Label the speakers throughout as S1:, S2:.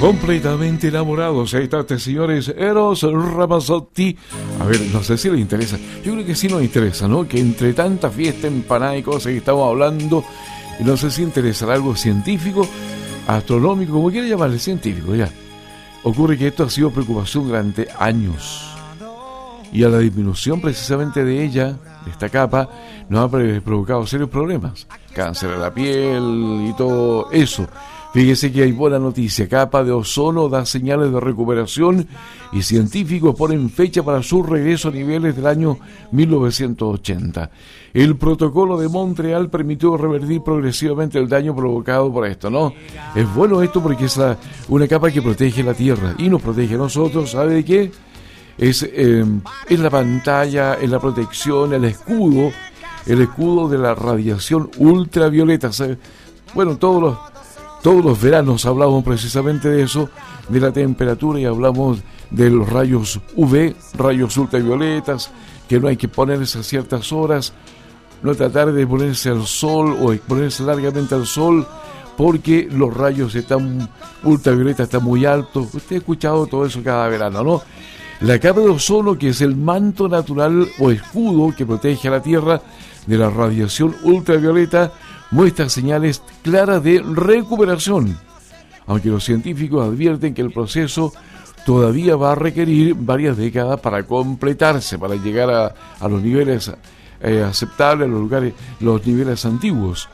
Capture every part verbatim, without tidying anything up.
S1: Completamente enamorados, ahí está este señores Eros Ramazzotti. A ver, no sé si les interesa. Yo creo que sí nos interesa, ¿no? Que entre tanta fiesta, empanada y cosas que estamos hablando, no sé si interesará algo científico, astronómico, como quiera llamarle, científico, ya. Ocurre que esto ha sido preocupación durante años. Y a la disminución precisamente de ella, de esta capa, nos ha provocado serios problemas. Cáncer de la piel y todo eso. Fíjese que hay buena noticia, capa de ozono da señales de recuperación y científicos ponen fecha para su regreso a niveles del año mil novecientos ochenta. El protocolo de Montreal permitió revertir progresivamente el daño provocado por esto, ¿no? Es bueno esto porque es la, una capa que protege la Tierra y nos protege a nosotros, ¿sabe de qué? Es, eh, es la pantalla, es la protección, el escudo, el escudo de la radiación ultravioleta. ¿Sabe? Bueno, todos los... Todos los veranos hablamos precisamente de eso, de la temperatura, y hablamos de los rayos U V, rayos ultravioletas, que no hay que ponerse a ciertas horas, no tratar de ponerse al sol o exponerse largamente al sol, porque los rayos están ultravioletas están muy altos. Usted ha escuchado todo eso cada verano, ¿no? La capa de ozono, que es el manto natural o escudo que protege a la Tierra de la radiación ultravioleta, muestra señales claras de recuperación, aunque los científicos advierten que el proceso todavía va a requerir varias décadas para completarse, para llegar a, a los niveles eh, aceptables, a los lugares, los niveles antiguos.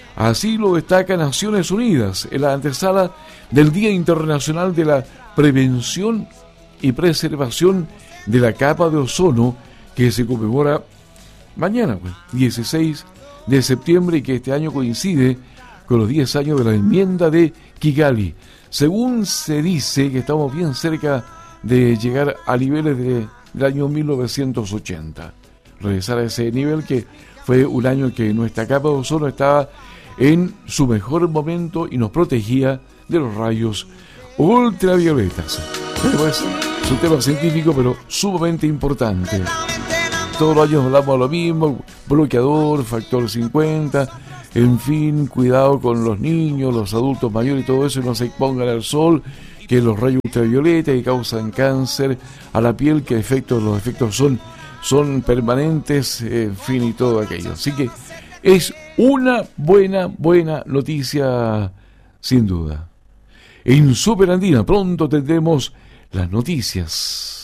S1: Así lo destaca Naciones Unidas en la antesala del Día Internacional de la Prevención y Preservación de la Capa de Ozono, que se conmemora mañana, pues, dieciséis de septiembre, y que este año coincide con los diez años de la enmienda de Kigali. Según se dice que estamos bien cerca de llegar a niveles de, del año mil novecientos ochenta. Regresar a ese nivel, que fue un año que nuestra capa de ozono estaba en su mejor momento y nos protegía de los rayos ultravioletas. Pero es un tema científico, pero sumamente importante. Todos los años hablamos de lo mismo, bloqueador, factor cincuenta, en fin, cuidado con los niños, los adultos mayores y todo eso, y no se expongan al sol, que los rayos ultravioleta que causan cáncer a la piel, que efectos, los efectos son, son permanentes, en fin, y todo aquello. Así que es una buena, buena noticia, sin duda. En Super Andina pronto tendremos las noticias.